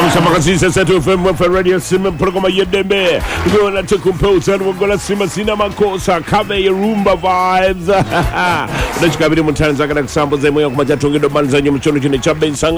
Shamakazi Setu FM for Radio Sim Programa Yedembe. Gonna to compose and we're gonna sing a cinema kosa Kave Rumba vibes. Let's go to Montana Zaka examples and we have Majatunga Banza Yumuchuni Chabin Sang.